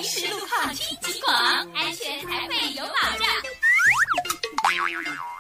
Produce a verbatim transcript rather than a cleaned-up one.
临时路况听警广，安全才会有保障。